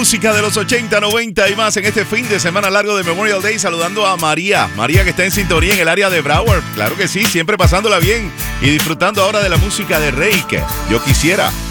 Música de los 80, 90 y más en este fin de semana largo de Memorial Day, saludando a María que está en sintonía en el área de Broward. Claro que sí, siempre pasándola bien y disfrutando ahora de la música de Reik. Yo quisiera.